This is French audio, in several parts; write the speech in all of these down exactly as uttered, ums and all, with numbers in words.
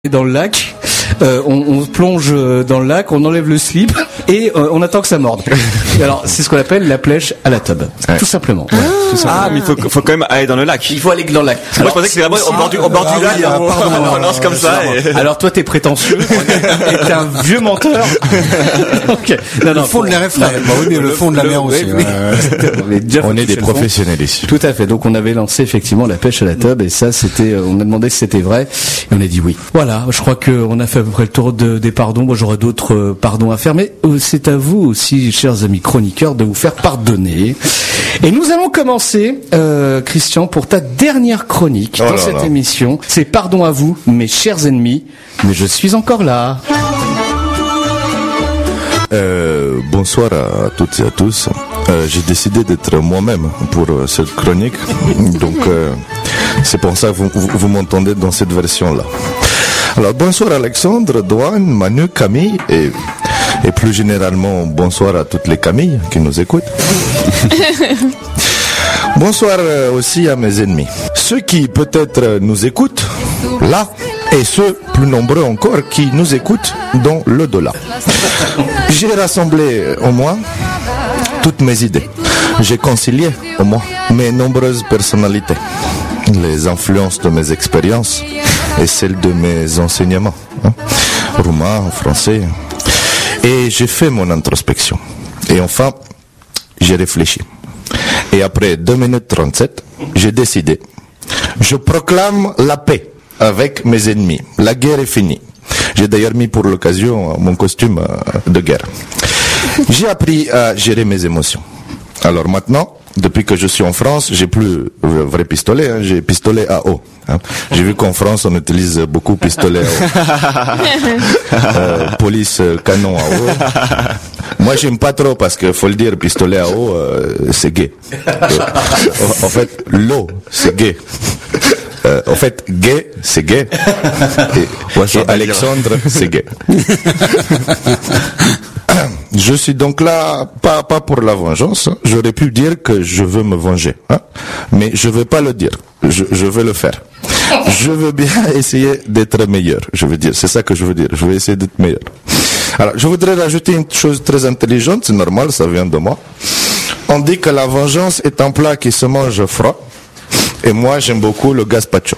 dans le lac, euh, on, on plonge dans le lac, on enlève le slip et euh, on attend que ça morde. Alors c'est ce qu'on appelle la plèche à la tub, ouais. tout simplement. Ah, ouais, tout simplement. Ah mais il faut, faut quand même aller dans le lac. Il faut aller dans le lac. Alors, moi je pensais que c'était vraiment au bord du, au bord ah, du lac, oui, ah, pardon, on lance comme ça. Et... Alors toi t'es prétentieux, et t'es un vieux menteur. Okay. Non, non, le fond de la réflexe. Bah oui, mais le, le fond de la mer aussi. Oui, oui. On est des professionnels ici. Tout à fait. Donc on avait lancé effectivement la pêche à la tub et ça c'était, on a demandé si c'était vrai et on a dit oui. Voilà, je crois que on a fait à peu près le tour de, des pardons. Moi j'aurais d'autres euh, pardons à faire, mais euh, c'est à vous aussi, chers amis chroniqueurs, de vous faire pardonner. Et nous allons commencer, euh, Christian, pour ta dernière chronique oh dans là cette là. émission. C'est pardon à vous, mes chers ennemis, mais je suis encore là. Euh, bonsoir à toutes et à tous. Euh, j'ai décidé d'être moi-même pour euh, cette chronique, donc euh, c'est pour ça que vous, vous, vous m'entendez dans cette version-là. Alors bonsoir Alexandre, Douane, Manu, Camille et, et plus généralement bonsoir à toutes les Camilles qui nous écoutent. Bonsoir aussi à mes ennemis. Ceux qui peut-être nous écoutent là et ceux plus nombreux encore qui nous écoutent dans l'au-delà. J'ai rassemblé au moins toutes mes idées. J'ai concilié au moins mes nombreuses personnalités, les influences de mes expériences et celles de mes enseignements, hein, roumain, français. Et j'ai fait mon introspection. Et enfin, j'ai réfléchi. Et après deux minutes trente-sept, j'ai décidé. Je proclame la paix avec mes ennemis. La guerre est finie. J'ai d'ailleurs mis pour l'occasion mon costume de guerre. J'ai appris à gérer mes émotions. Alors maintenant, depuis que je suis en France, j'ai plus le vrai pistolet, hein, j'ai pistolet à eau. Hein. J'ai vu qu'en France, on utilise beaucoup pistolet à eau. euh, police canon à eau. Moi, j'aime pas trop parce que faut le dire, pistolet à eau, euh, c'est gay. Euh, en fait, l'eau, c'est gay. Euh, en fait, gay, c'est gay. Et, ouais, et Alexandre, c'est gay. Je suis donc là, pas, pas pour la vengeance. J'aurais pu dire que je veux me venger, hein, mais je veux pas le dire. Je, je veux le faire. Je veux bien essayer d'être meilleur. Je veux dire, c'est ça que je veux dire. Je veux essayer d'être meilleur. Alors, je voudrais rajouter une chose très intelligente. C'est normal, ça vient de moi. On dit que la vengeance est un plat qui se mange froid. Et moi, j'aime beaucoup le gazpacho.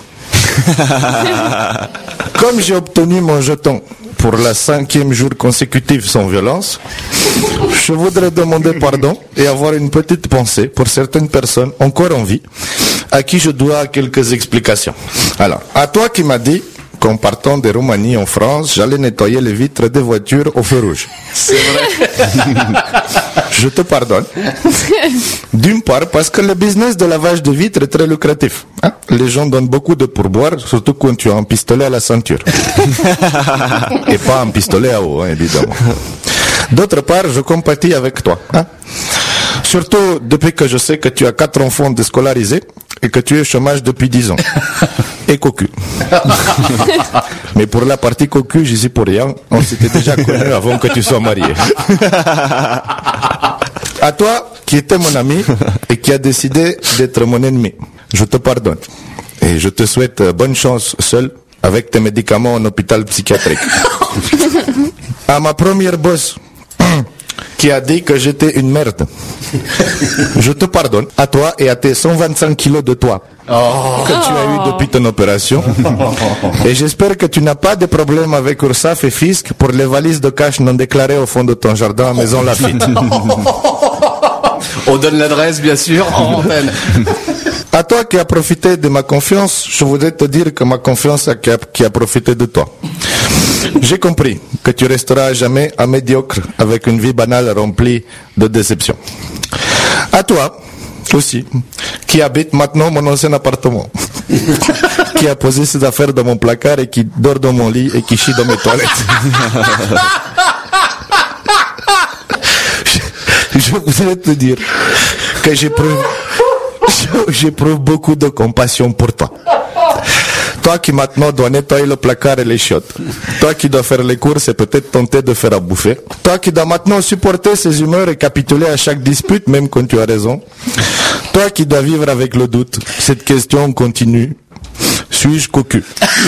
Comme j'ai obtenu mon jeton pour la cinquième jour consécutif sans violence, je voudrais demander pardon et avoir une petite pensée pour certaines personnes encore en vie, à qui je dois quelques explications. Alors, à toi qui m'as dit qu'en partant de Roumanie en France, j'allais nettoyer les vitres des voitures au feu rouge. C'est vrai. Je te pardonne. D'une part, parce que le business de lavage de vitres est très lucratif. Hein? Les gens donnent beaucoup de pourboire, surtout quand tu as un pistolet à la ceinture. Et pas un pistolet à eau, hein, évidemment. D'autre part, je compatis avec toi. Hein? Surtout depuis que je sais que tu as quatre enfants déscolarisés et que tu es au chômage depuis dix ans. Et cocu. Mais pour la partie cocu, j'y suis pour rien. On s'était déjà connu avant que tu sois marié. À toi, qui étais mon ami et qui a décidé d'être mon ennemi, je te pardonne. Et je te souhaite bonne chance seul avec tes médicaments en hôpital psychiatrique. À ma première boss, qui a dit que j'étais une merde, je te pardonne, à toi et à tes cent vingt-cinq kilos de toi oh. que tu as eu depuis ton opération. Et j'espère que tu n'as pas de problème avec URSSAF et Fisc pour les valises de cash non déclarées au fond de ton jardin à Maison Lafitte. On donne l'adresse, bien sûr, en antenne. À toi qui as profité de ma confiance, je voudrais te dire que ma confiance a, qui, a, qui a profité de toi. J'ai compris que tu resteras à jamais un médiocre avec une vie banale remplie de déceptions. À toi aussi, qui habite maintenant mon ancien appartement, qui a posé ses affaires dans mon placard et qui dort dans mon lit et qui chie dans mes toilettes. Je voudrais te dire que j'éprouve, j'éprouve beaucoup de compassion pour toi. Toi qui maintenant dois nettoyer le placard et les chiottes. Toi qui dois faire les courses et peut-être tenter de faire à bouffer. Toi qui dois maintenant supporter ces humeurs et capituler à chaque dispute, même quand tu as raison. Toi qui dois vivre avec le doute. Cette question continue. suis-je cocu?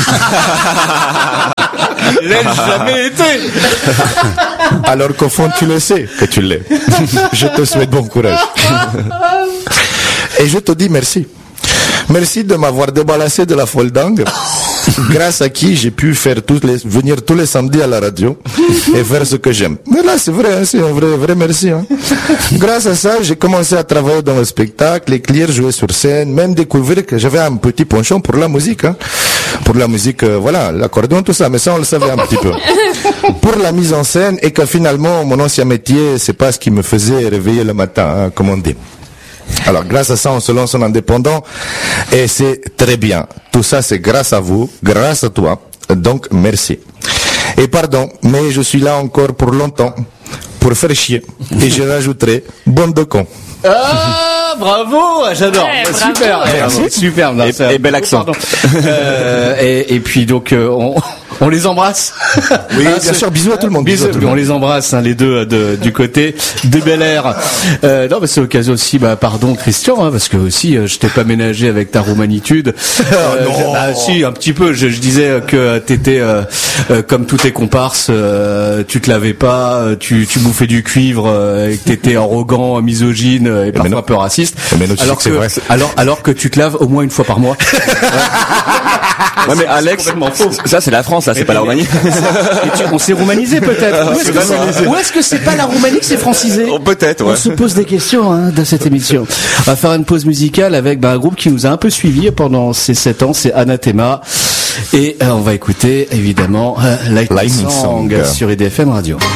Je l'ai jamais été. Alors qu'au fond, tu le sais que tu l'es. Je te souhaite bon courage. Et je te dis merci. Merci de m'avoir débarrassé de la folle dingue, grâce à qui j'ai pu faire tous les, venir tous les samedis à la radio et faire ce que j'aime. Mais là, c'est vrai, hein, c'est un vrai, vrai merci. Hein. Grâce à ça, j'ai commencé à travailler dans le spectacle, écrire, jouer sur scène, même découvrir que j'avais un petit penchant pour la musique. Hein. Pour la musique, euh, voilà, l'accordéon, tout ça, mais ça, on le savait un petit peu. Pour la mise en scène, et que finalement, mon ancien métier, c'est pas ce qui me faisait réveiller le matin, hein, comme on dit. Alors, grâce à ça, on se lance en indépendant et c'est très bien. Tout ça, c'est grâce à vous, grâce à toi. Donc, merci. Et pardon, mais je suis là encore pour longtemps, pour faire chier. Et je rajouterai, bande de cons. Ah, bravo, j'adore. Ouais, super, bravo. merci. Super. Non, Et- c'est- et bel accent. Euh, et, et puis donc, euh, on, on les embrasse. Oui, Hein, bien ce- sûr, bisous à tout le monde. Bisous, bisous à tout le on monde. les embrasse, hein, les deux, de, du côté de Bel Air. Euh, non, mais c'est l'occasion aussi, bah, pardon, Christian, hein, parce que aussi, euh, je t'ai pas ménagé avec ta romanitude. Euh, non. Bah, si, un petit peu. Je, je disais que t'étais, euh, euh, comme tous tes comparses, euh, tu te lavais pas, euh, tu, tu bouffais du cuivre, euh, et que t'étais arrogant, misogyne, euh, et parfois non. un peu raciste. Mais non, tu Alors sais que que, c'est vrai. alors, alors que tu te laves au moins une fois par mois. Ouais, mais Alex, complètement faux. ça c'est la France, là, c'est pas la Roumanie. Et tu- on s'est roumanisé peut-être. Ou est-ce que c'est- ou est-ce que c'est pas la Roumanie que c'est francisé? Oh, peut-être, ouais. On se pose des questions hein, dans cette émission. On va faire une pause musicale avec bah, un groupe qui nous a un peu suivis pendant ces sept ans, c'est Anathema. Et euh, on va écouter évidemment euh, Lightning Lightning Song, Song. sur I D F M Radio.